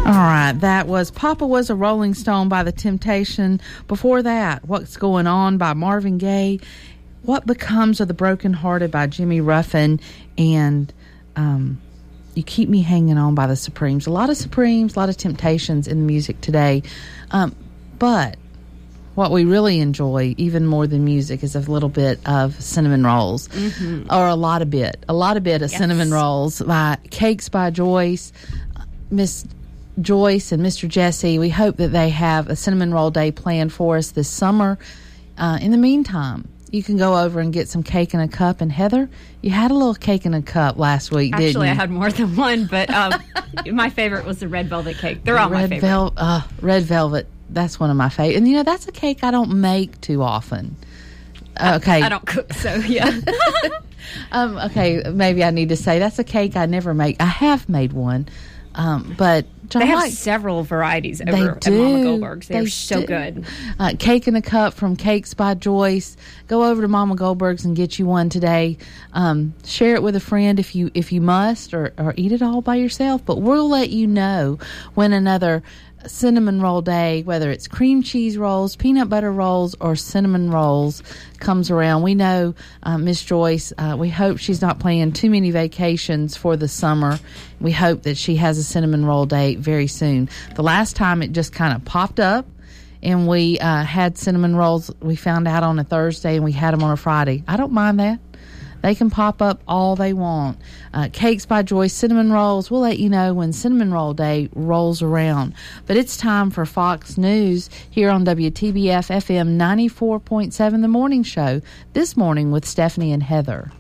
All right, that was Papa Was a Rolling Stone by The Temptation. Before that, What's Going On by Marvin Gaye, What Becomes of the Brokenhearted by Jimmy Ruffin, and You Keep Me Hanging On by the Supremes. A lot of Supremes, a lot of Temptations in the music today. But what we really enjoy, even more than music, is a little bit of cinnamon rolls. Or a lot of bit of cinnamon rolls. Cakes by Joyce. Miss Joyce and Mr. Jesse, we hope that they have a cinnamon roll day planned for us this summer. In the meantime, you can go over and get some cake in a cup. And Heather, you had a little cake in a cup last week, didn't you? Actually, I had more than one, but my favorite was the red velvet cake. They're all my favorite. Red velvet, that's one of my favorites. And, that's a cake I don't make too often. Okay. I don't cook, so yeah. Okay, maybe I need to say that's a cake I never make. I have made one, but John, they have several varieties over at Mama Goldberg's. They're so good. Cake in a Cup from Cakes by Joyce. Go over to Mama Goldberg's and get you one today. Share it with a friend if you must, or eat it all by yourself. But we'll let you know when another cinnamon roll day, whether it's cream cheese rolls, peanut butter rolls, or cinnamon rolls, comes around. We know Miss Joyce, we hope she's not planning too many vacations for the summer. We hope that she has a cinnamon roll day very soon. The last time it just kind of popped up, and we had cinnamon rolls, we found out on a Thursday, and we had them on a Friday. I don't mind that. They can pop up all they want. Cakes by Joyce, cinnamon rolls. We'll let you know when Cinnamon Roll Day rolls around. But it's time for Fox News here on WTBF FM 94.7, The Morning Show. This morning with Stephanie and Heather.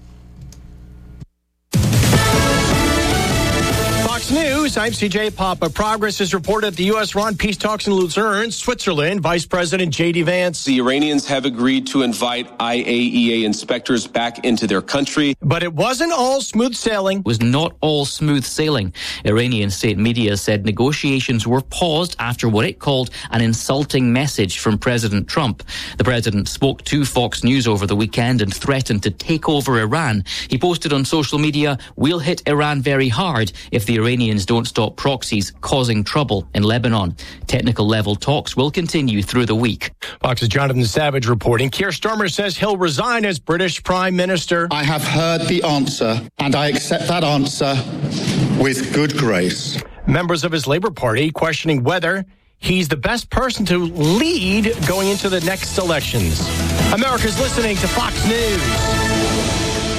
Fox News, I'm CJ Papa. Progress is reported at the U.S.-Iran peace talks in Lucerne, Switzerland. Vice President J.D. Vance. The Iranians have agreed to invite IAEA inspectors back into their country. But it wasn't all smooth sailing. It was not all smooth sailing. Iranian state media said negotiations were paused after what it called an insulting message from President Trump. The president spoke to Fox News over the weekend and threatened to take over Iran. He posted on social media, "We'll hit Iran very hard if the Iranians don't stop proxies causing trouble in Lebanon." Technical level talks will continue through the week. Fox's Jonathan Savage reporting. Keir Starmer says he'll resign as British Prime Minister. I have heard the answer, and I accept that answer with good grace. Members of his Labour Party questioning whether he's the best person to lead going into the next elections. America's listening to Fox News.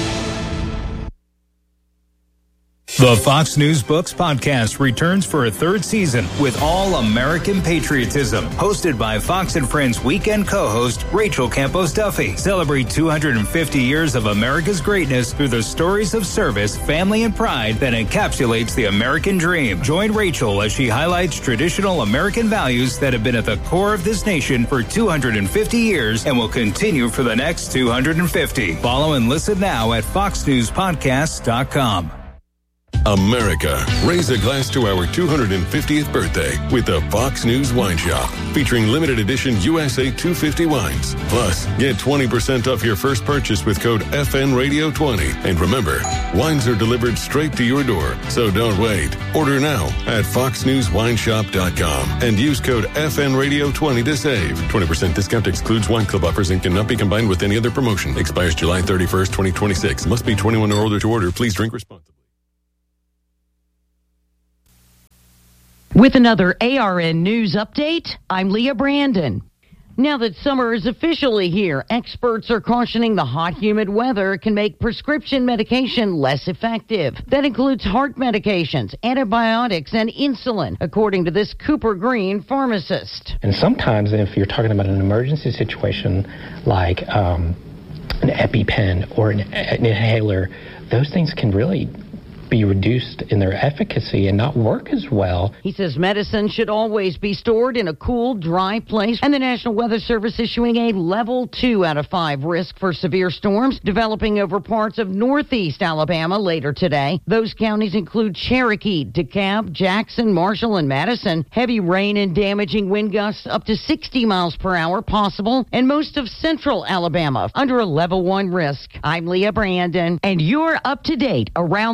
The Fox News Books podcast returns for a third season with All American Patriotism, hosted by Fox and Friends weekend co-host Rachel Campos Duffy. Celebrate 250 years of America's greatness through the stories of service, family, and pride that encapsulates the American dream. Join Rachel as she highlights traditional American values that have been at the core of this nation for 250 years and will continue for the next 250. Follow and listen now at foxnewspodcast.com. America, raise a glass to our 250th birthday with the Fox News Wine Shop, featuring limited edition USA 250 wines. Plus, get 20% off your first purchase with code FNRadio20. And remember, wines are delivered straight to your door, so don't wait. Order now at foxnewswineshop.com and use code FNRadio20 to save. 20% discount excludes wine club offers and cannot be combined with any other promotion. Expires July 31st, 2026. Must be 21 or older to order. Please drink responsibly. With another ARN News update, I'm Leah Brandon. Now that summer is officially here, experts are cautioning the hot, humid weather can make prescription medication less effective. That includes heart medications, antibiotics, and insulin, according to this Cooper Green pharmacist. And sometimes if you're talking about an emergency situation like an EpiPen or an inhaler, those things can really be reduced in their efficacy and not work as well. He says medicine should always be stored in a cool, dry place, and the National Weather Service issuing a level 2 out of 5 risk for severe storms developing over parts of northeast Alabama later today. Those counties include Cherokee, DeKalb, Jackson, Marshall, and Madison. Heavy rain and damaging wind gusts up to 60 miles per hour possible, and most of central Alabama under a level 1 risk. I'm Leah Brandon, and you're up to date around the world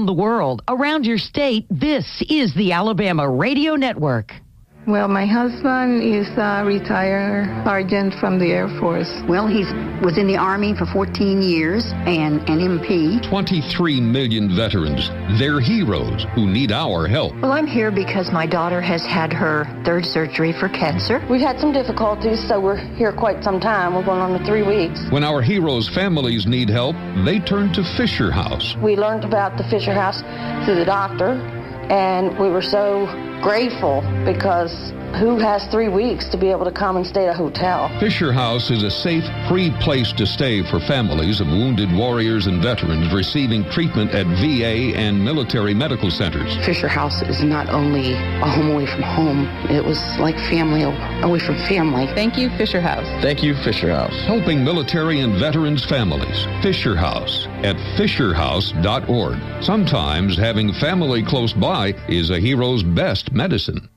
world, around your state, this is the Alabama Radio Network. Well, my husband is a retired sergeant from the Air Force. Well, he was in the Army for 14 years and an MP. 23 million veterans. They're heroes who need our help. Well, I'm here because my daughter has had her third surgery for cancer. We've had some difficulties, so we're here quite some time. We're going on to 3 weeks. When our heroes' families need help, they turn to Fisher House. We learned about the Fisher House through the doctor, and we were so grateful because who has 3 weeks to be able to come and stay at a hotel? Fisher House is a safe, free place to stay for families of wounded warriors and veterans receiving treatment at VA and military medical centers. Fisher House is not only a home away from home, it was like family away from family. Thank you, Fisher House. Thank you, Fisher House. Helping military and veterans' families. Fisher House at fisherhouse.org. Sometimes having family close by is a hero's best medicine.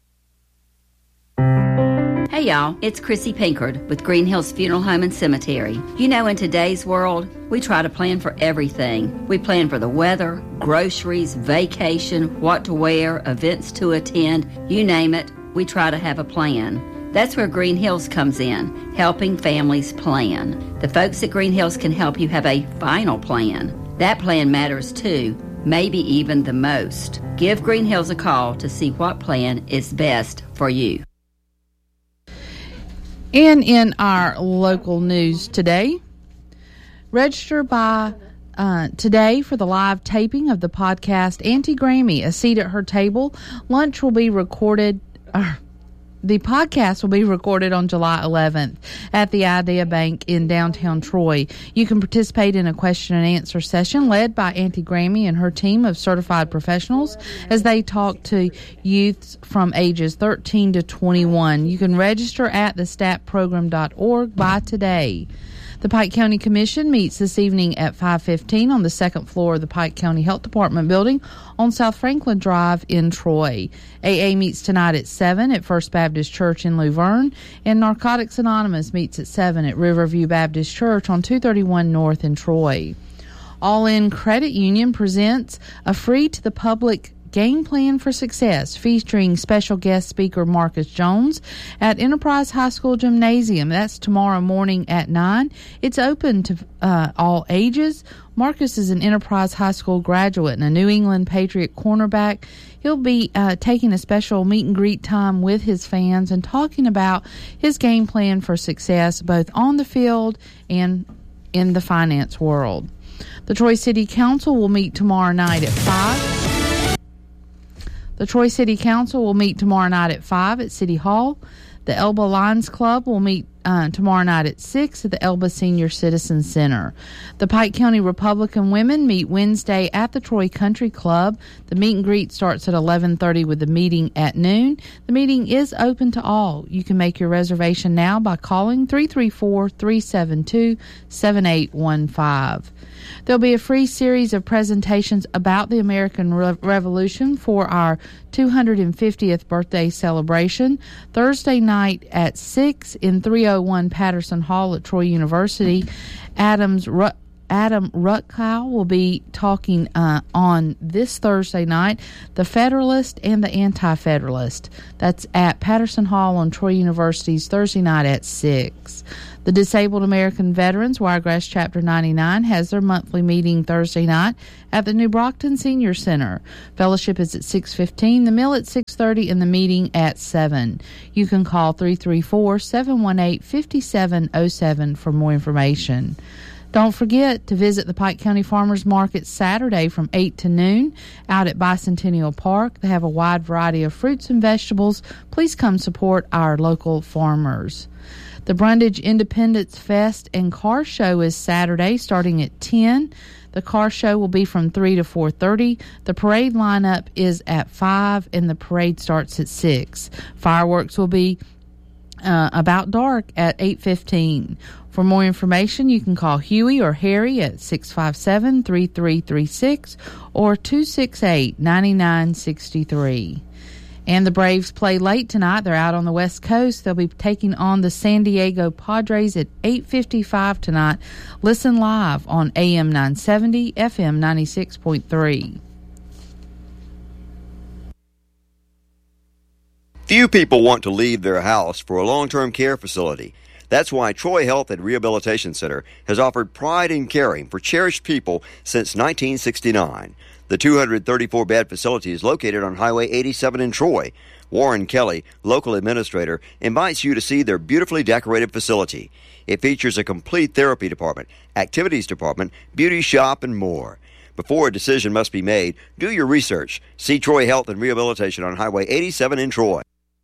Hey y'all, it's Chrissy Pinkard with Green Hills Funeral Home and Cemetery. You know, in today's world, we try to plan for everything. We plan for the weather, groceries, vacation, what to wear, events to attend, you name it, we try to have a plan. That's where Green Hills comes in, helping families plan. The folks at Green Hills can help you have a final plan. That plan matters too, maybe even the most. Give Green Hills a call to see what plan is best for you. And in our local news today, register by today for the live taping of the podcast Auntie Grammy, A Seat at Her Table. Lunch will be recorded. The podcast will be recorded on July 11th at the Idea Bank in downtown Troy. You can participate in a question and answer session led by Auntie Grammy and her team of certified professionals as they talk to youths from ages 13 to 21. You can register at thestatprogram.org by today. The Pike County Commission meets this evening at 5:15 on the second floor of the Pike County Health Department building on South Franklin Drive in Troy. AA meets tonight at 7 at First Baptist Church in Luverne, and Narcotics Anonymous meets at 7 at Riverview Baptist Church on 231 North in Troy. All In Credit Union presents a free to the public Game Plan for Success, featuring special guest speaker Marcus Jones at Enterprise High School Gymnasium. That's tomorrow morning at 9. It's open to all ages. Marcus is an Enterprise High School graduate and a New England Patriot cornerback. He'll be taking a special meet and greet time with his fans and talking about his game plan for success both on the field and in the finance world. The Troy City Council will meet tomorrow night at 5. The Troy City Council will meet tomorrow night at 5 at City Hall. The Elba Lions Club will meet tomorrow night at 6 at the Elba Senior Citizen Center. The Pike County Republican women meet Wednesday at the Troy Country Club. The meet and greet starts at 11:30 with the meeting at noon. The meeting is open to all. You can make your reservation now by calling 334-372-7815. There'll be a free series of presentations about the American Revolution for our 250th birthday celebration Thursday night at 6 in 301 Patterson Hall at Troy University. Adam Rutkow will be talking on this Thursday night, the Federalist and the Anti-Federalist. That's at Patterson Hall on Troy University's Thursday night at 6. The Disabled American Veterans Wiregrass Chapter 99 has their monthly meeting Thursday night at the New Brockton Senior Center. Fellowship is at 6:15, the meal at 6:30, and the meeting at 7. You can call 334-718-5707 for more information. Don't forget to visit the Pike County Farmers Market Saturday from 8 to noon out at Bicentennial Park. They have a wide variety of fruits and vegetables. Please come support our local farmers. The Brundage Independence Fest and Car Show is Saturday starting at 10. The car show will be from 3 to 4:30. The parade lineup is at 5 and the parade starts at 6. Fireworks will be about dark at 8:15. For more information, you can call Huey or Harry at 657-3336 or 268-9963. And the Braves play late tonight. They're out on the West Coast. They'll be taking on the San Diego Padres at 8:55 tonight. Listen live on AM 970, FM 96.3. Few people want to leave their house for a long-term care facility. That's why Troy Health and Rehabilitation Center has offered pride in caring for cherished people since 1969. The 234-bed facility is located on Highway 87 in Troy. Warren Kelly, local administrator, invites you to see their beautifully decorated facility. It features a complete therapy department, activities department, beauty shop, and more. Before a decision must be made, do your research. See Troy Health and Rehabilitation on Highway 87 in Troy.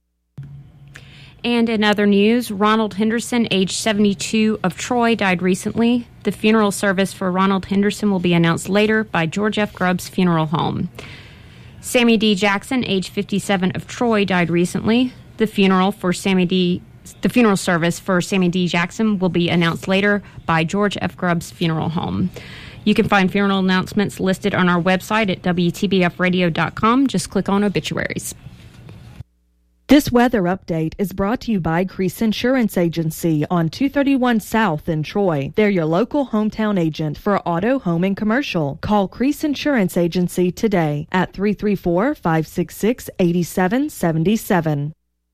And in other news, Ronald Henderson, age 72, of Troy, died recently. The funeral service for Ronald Henderson will be announced later by George F. Grubbs Funeral Home. Sammy D. Jackson, age 57, of Troy, died recently. The funeral service for Sammy D. Jackson will be announced later by George F. Grubbs Funeral Home. You can find funeral announcements listed on our website at WTBFradio.com. Just click on obituaries. This weather update is brought to you by Crease Insurance Agency on 231 South in Troy. They're your local hometown agent for auto, home, and commercial. Call Crease Insurance Agency today at 334-566-8777.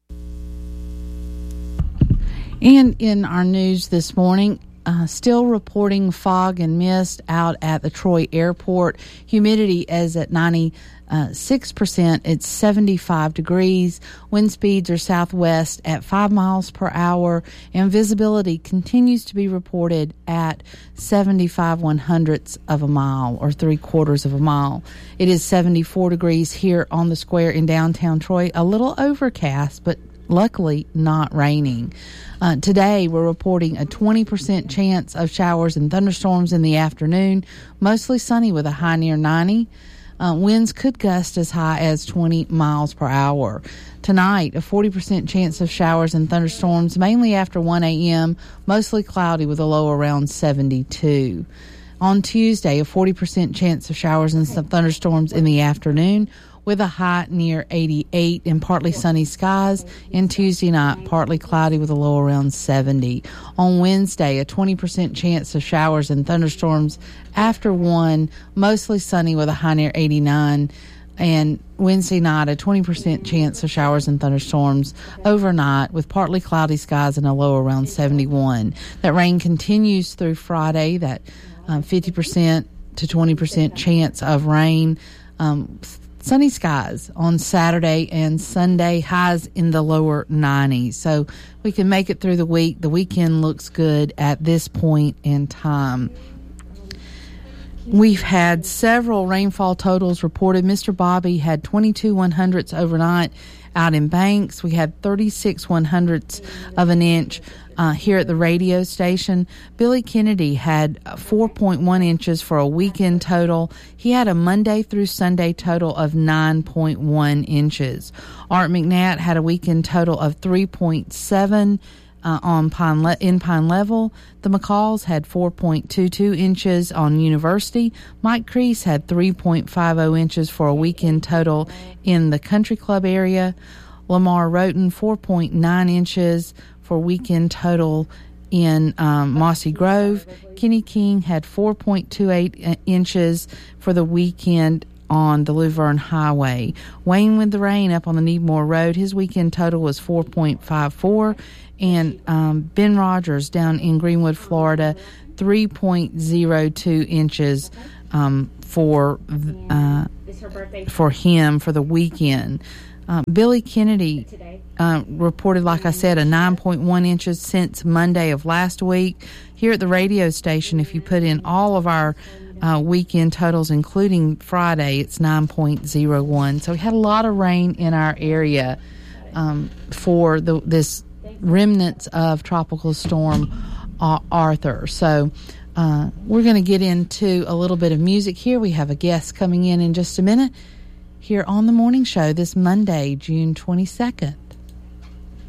And in our news this morning, still reporting fog and mist out at the Troy Airport. Humidity is at 96%. It's 75 degrees. Wind speeds are southwest at 5 miles per hour, and visibility continues to be reported at 75 1/100ths of a mile, or 3/4 of a mile. It is 74 degrees here on the square in downtown Troy. A little overcast, but luckily not raining. Today, we're reporting a 20% chance of showers and thunderstorms in the afternoon, mostly sunny with a high near 90. Winds could gust as high as 20 miles per hour. Tonight, a 40% chance of showers and thunderstorms, mainly after 1 a.m., mostly cloudy with a low around 72. On Tuesday, a 40% chance of showers and some thunderstorms in the afternoon, with a high near 88 and partly sunny skies. And Tuesday night, partly cloudy with a low around 70. On Wednesday, a 20% chance of showers and thunderstorms after 1, mostly sunny with a high near 89. And Wednesday night, a 20% chance of showers and thunderstorms overnight with partly cloudy skies and a low around 71. That rain continues through Friday, that 50% to 20% chance of rain. Sunny skies on Saturday and Sunday, highs in the lower 90s. So we can make it through the week. The weekend looks good at this point in time. We've had several rainfall totals reported. Mr. Bobby had 22 1/100ths overnight out in Banks. We had 36 1/100ths of an inch here at the radio station. Billy Kennedy had 4.1 inches for a weekend total. He had a Monday through Sunday total of 9.1 inches. Art McNatt had a weekend total of 3.7 in Pine Level. The McCalls had 4.22 inches on University. Mike Crease had 3.50 inches for a weekend total in the Country Club area. Lamar Roten, 4.9 inches for weekend total in Mossy Grove. Kenny King had 4.28 inches for the weekend on the Luverne Highway. Wayne with the Rain up on the Needmore Road, his weekend total was 4.54. And Ben Rogers down in Greenwood, Florida, 3.02 inches for him for the weekend. Billy Kennedy reported, like I said, a 9.1 inches since Monday of last week. Here at the radio station, if you put in all of our weekend totals, including Friday, it's 9.01. So we had a lot of rain in our area for this remnants of Tropical Storm Arthur. So we're going to get into a little bit of music here. We have a guest coming in just a minute here on the morning show this Monday, June 22nd.